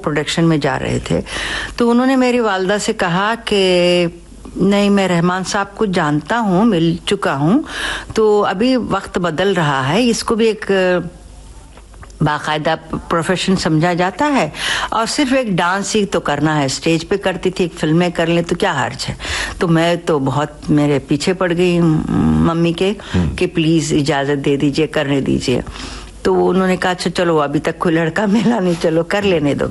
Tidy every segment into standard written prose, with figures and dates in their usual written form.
Production में जा रहे थे, तो उन्होंने मेरी वालदा से कहा कि नहीं, मैं रहमान साहब को जानता हूँ, मिल चुका हूँ, तो अभी वक्त बदल रहा है, इसको भी एक बाकायदा प्रोफेशन समझा जाता है और सिर्फ एक डांस ही तो करना है, स्टेज पे करती थी, एक फिल्में कर ले तो क्या हर्ज है। तो मैं तो बहुत मेरे पीछे पड़ गई मम्मी के कि प्लीज इजाजत दे दीजिए, करने दीजिए। तो उन्होंने कहा अच्छा चलो, अभी तक कोई लड़का मिला नहीं, चलो कर लेने दो।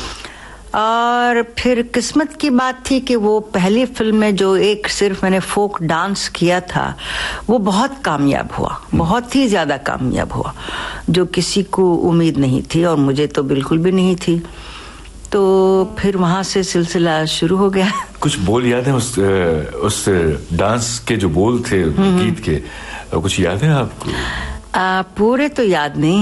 और फिर किस्मत की बात थी कि वो पहली फिल्म में जो एक सिर्फ मैंने फोक डांस किया था वो बहुत कामयाब हुआ, बहुत ही ज्यादा कामयाब हुआ, जो किसी को उम्मीद नहीं थी और मुझे तो बिल्कुल भी नहीं थी। तो फिर वहां से सिलसिला शुरू हो गया। कुछ बोल याद है उस डांस के जो बोल थे गीत के, कुछ याद है आपको? पूरे तो याद नहीं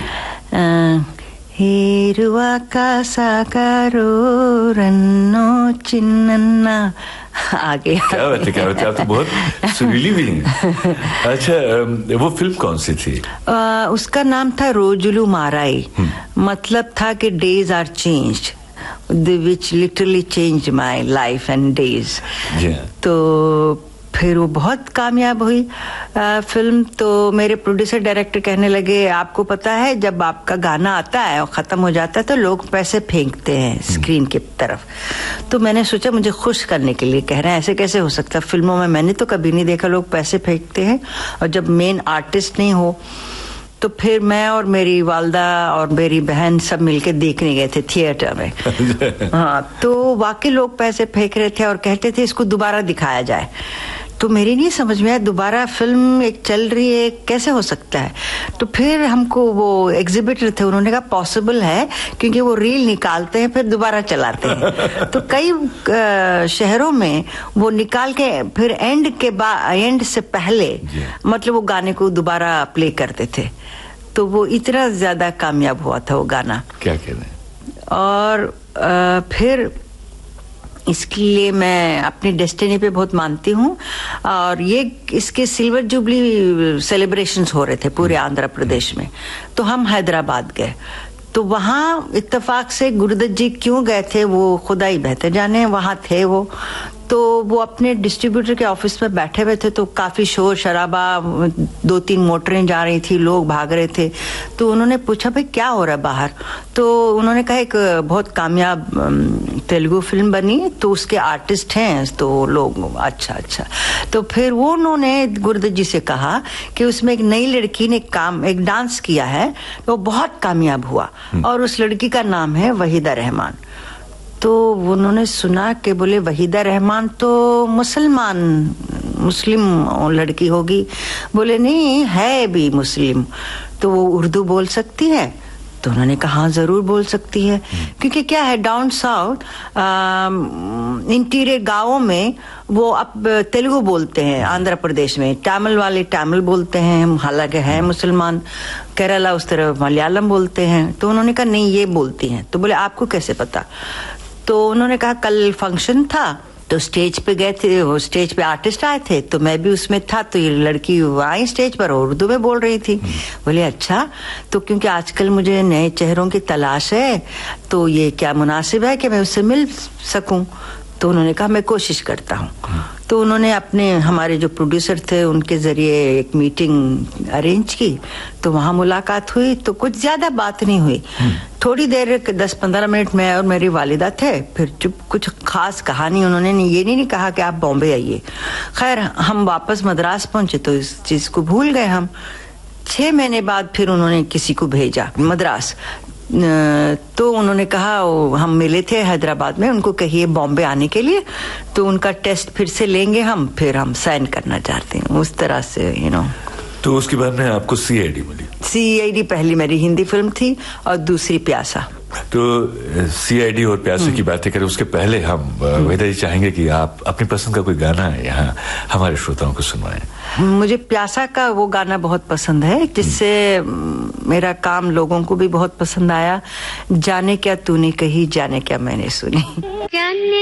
है। हिरुआ का साकारो रन्नो चिन्नन्ना, आगे क्या बात है, आप तो बहुत सुरीली भी हैं। अच्छा, वो फिल्म कौन सी थी? उसका नाम था रोजुलू माराई। मतलब था कि days are changed, which literally changed my life and days। तो फिर वो बहुत कामयाब हुई फिल्म। तो मेरे प्रोड्यूसर डायरेक्टर कहने लगे आपको पता है जब आपका गाना आता है और खत्म हो जाता है तो लोग पैसे फेंकते हैं स्क्रीन की तरफ। तो मैंने सोचा मुझे खुश करने के लिए कह रहे हैं, ऐसे कैसे हो सकता, फिल्मों में मैंने तो कभी नहीं देखा लोग पैसे फेंकते हैं और जब मेन आर्टिस्ट नहीं हो। तो फिर मैं और मेरी वालदा और मेरी बहन सब मिलके देखने गए थे थिएटर में। हाँ, तो वाकई लोग पैसे फेंक रहे थे और कहते थे इसको दोबारा दिखाया जाए। तो मेरी नहीं समझ में आया, दोबारा फिल्म एक चल रही है, कैसे हो सकता है। तो फिर हमको वो एग्जिबिटर थे, उन्होंने कहा पॉसिबल है क्योंकि वो रील निकालते हैं फिर दोबारा चलाते हैं। तो कई शहरों में वो निकाल के फिर एंड से पहले मतलब वो गाने को दोबारा प्ले करते थे। तो वो इतना ज्यादा कामयाब हुआ था वो गाना, क्या कह रहे हैं। और फिर इसके लिए मैं अपनी डेस्टिनी पे बहुत मानती हूँ। और ये इसके सिल्वर जुबली सेलिब्रेशंस हो रहे थे पूरे आंध्र प्रदेश में, तो हम हैदराबाद गए। तो वहाँ इत्तेफाक से गुरुदत्त जी क्यों गए थे वो खुदा ही बेहतर जाने, वहाँ थे वो। तो वो अपने डिस्ट्रीब्यूटर के ऑफिस में बैठे हुए थे, तो काफी शोर शराबा, 2-3 मोटरें जा रही थी, लोग भाग रहे थे। तो उन्होंने पूछा भाई क्या हो रहा है बाहर। तो उन्होंने कहा एक बहुत कामयाब तेलुगु फिल्म बनी तो उसके आर्टिस्ट हैं। तो लोग अच्छा। तो फिर वो उन्होंने गुरुदत्त जी से कहा कि उसमें एक नई लड़की ने एक डांस किया है, वो बहुत कामयाब हुआ और उस लड़की का नाम है वहीदा रहमान। तो उन्होंने सुना कि बोले वहीदा रहमान तो मुस्लिम लड़की होगी। बोले नहीं है भी मुस्लिम, तो वो उर्दू बोल सकती है। तो उन्होंने कहा हाँ जरूर बोल सकती है, क्योंकि क्या है डाउन साउथ इंटीरियर गांवों में वो अब तेलुगु बोलते हैं, आंध्र प्रदेश में तमिल वाले तमिल बोलते हैं, हालांकि है मुसलमान। केरला उस तरफ मलयालम बोलते हैं। तो उन्होंने कहा नहीं ये बोलती हैं। तो बोले आपको कैसे पता। तो उन्होंने कहा कल फंक्शन था तो स्टेज पे गए थे, वो स्टेज पे आर्टिस्ट आए थे तो मैं भी उसमें था। तो ये लड़की आई स्टेज पर उर्दू में बोल रही थी। बोले अच्छा, तो क्योंकि आजकल मुझे नए चेहरों की तलाश है तो ये क्या मुनासिब है कि मैं उससे मिल सकूं। तो उन्होंने कहा मैं कोशिश करता हूँ। तो उन्होंने हमारे जो प्रोड्यूसर थे उनके जरिए एक मीटिंग अरेंज की। तो वहां मुलाकात हुई। तो कुछ ज्यादा बात नहीं हुई, थोड़ी देर 10-15 मिनट में और मेरी वालिदा थे। फिर कुछ खास कहानी उन्होंने ये नहीं कहा कि आप बॉम्बे आइए। खैर हम वापस मद्रास पहुंचे तो इस चीज को भूल गए हम। 6 महीने बाद फिर उन्होंने किसी को भेजा मद्रास। तो उन्होंने कहा हम मिले थे हैदराबाद में, उनको कहिए बॉम्बे आने के लिए। तो उनका टेस्ट फिर से लेंगे हम, फिर हम साइन करना चाहते हैं। उस तरह से तो उसके बाद में आपको सीआईडी मिली। सीआईडी पहली मेरी हिंदी फिल्म थी और दूसरी प्यासा। तो सीआईडी और प्यासे की बातें करें उसके पहले हम वहीदा जी चाहेंगे कि आप अपनी पसंद का कोई गाना यहाँ हमारे श्रोताओं को सुनवाएं। मुझे प्यासा का वो गाना बहुत पसंद है जिससे मेरा काम लोगों को भी बहुत पसंद आया। जाने क्या तूने कही, जाने क्या मैंने सुनी।